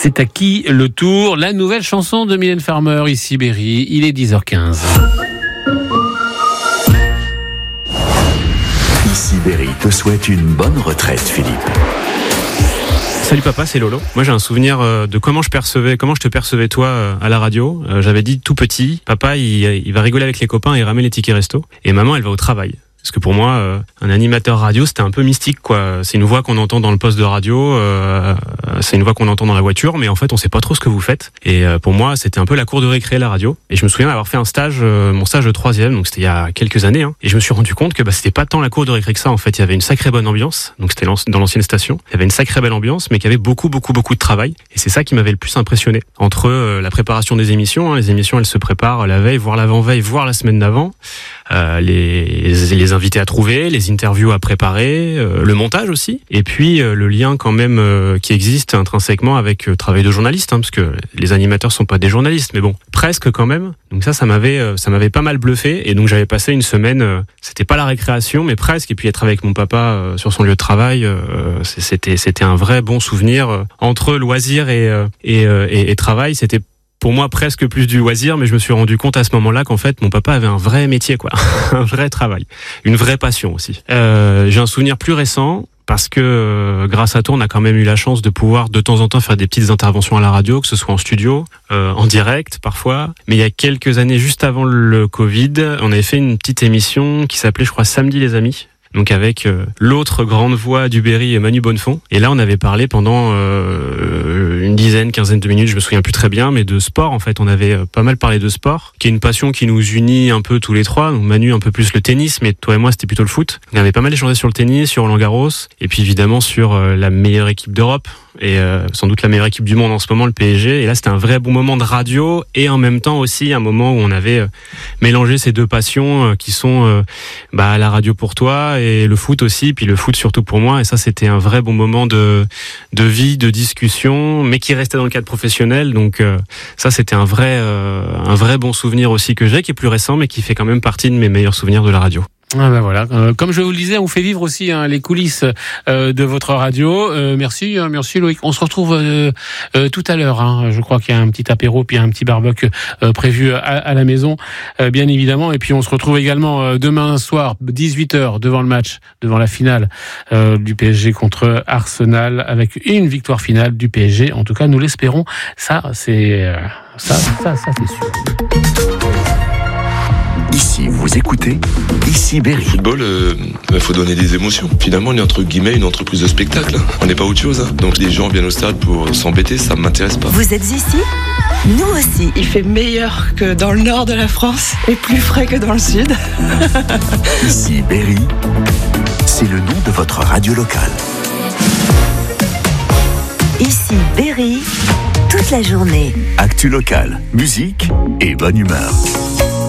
C'est à qui le tour? La nouvelle chanson de Mylène Farmer, ici Berry, il est 10h15. Ici Berry te souhaite une bonne retraite, Philippe. Salut papa, c'est Lolo. Moi j'ai un souvenir de comment je te percevais toi à la radio. J'avais dit tout petit, papa il va rigoler avec les copains et ramer les tickets resto. Et maman elle va au travail. Parce que pour moi, un animateur radio, c'était un peu mystique, quoi. C'est une voix qu'on entend dans le poste de radio, c'est une voix qu'on entend dans la voiture, mais en fait, on sait pas trop ce que vous faites. Et pour moi, c'était un peu la cour de récré, la radio. Et je me souviens d'avoir fait un stage, mon stage de 3e, donc c'était il y a quelques années, hein. Et je me suis rendu compte que c'était pas tant la cour de récré que ça, en fait. Il y avait une sacrée bonne ambiance. Donc c'était dans l'ancienne station. Il y avait une sacrée belle ambiance, mais qu'il y avait beaucoup de travail. Et c'est ça qui m'avait le plus impressionné. Entre la préparation des émissions, hein, les émissions, elles se préparent la veille, voire l'avant-veille, voire la semaine d'avant. Les invités à trouver, les interviews à préparer, le montage aussi, et puis le lien quand même qui existe intrinsèquement avec le travail de journaliste, hein, parce que les animateurs sont pas des journalistes, mais bon, presque quand même. Donc ça m'avait pas mal bluffé, et donc j'avais passé une semaine, c'était pas la récréation, mais presque, et puis être avec mon papa sur son lieu de travail, c'était un vrai bon souvenir entre loisir et travail. C'était pour moi presque plus du loisir, mais je me suis rendu compte à ce moment-là qu'en fait mon papa avait un vrai métier, quoi, un vrai travail, une vraie passion aussi. J'ai un souvenir plus récent parce que grâce à toi on a quand même eu la chance de pouvoir de temps en temps faire des petites interventions à la radio, que ce soit en studio, en direct parfois. Mais il y a quelques années, juste avant le Covid, on avait fait une petite émission qui s'appelait, je crois, Samedi les amis. Donc avec l'autre grande voix du Berry, Manu Bonnefond. Et là, on avait parlé pendant une quinzaine de minutes, je me souviens plus très bien, mais de sport en fait. On avait pas mal parlé de sport, qui est une passion qui nous unit un peu tous les trois. Donc Manu un peu plus le tennis, mais toi et moi c'était plutôt le foot. On avait pas mal échangé sur le tennis, sur Roland-Garros, et puis évidemment sur la meilleure équipe d'Europe. Et sans doute la meilleure équipe du monde en ce moment, le PSG. Et là, c'était un vrai bon moment de radio, et en même temps aussi un moment où on avait mélangé ces deux passions qui sont la radio pour toi et le foot aussi, puis le foot surtout pour moi. Et ça, c'était un vrai bon moment de vie, de discussion, mais qui restait dans le cadre professionnel. Donc ça, c'était un vrai bon souvenir aussi que j'ai, qui est plus récent, mais qui fait quand même partie de mes meilleurs souvenirs de la radio. Ah ben voilà, comme je vous le disais, on fait vivre aussi les coulisses de votre radio. Merci Loïc. On se retrouve tout à l'heure. Hein. Je crois qu'il y a un petit apéro puis un petit barbecue prévu à la maison, bien évidemment. Et puis on se retrouve également demain soir 18h devant le match, devant la finale du PSG contre Arsenal, avec une victoire finale du PSG. En tout cas, nous l'espérons. Ça c'est sûr. Ici, vous écoutez Ici Berry. Football, faut donner des émotions. Finalement, on est entre guillemets une entreprise de spectacle. On n'est pas autre chose. Donc les gens viennent au stade pour s'embêter, ça m'intéresse pas. Vous êtes ici ? Nous aussi. Il fait meilleur que dans le nord de la France et plus frais que dans le sud. Ici Berry, c'est le nom de votre radio locale. Ici Berry, toute la journée. Actu locale, musique et bonne humeur.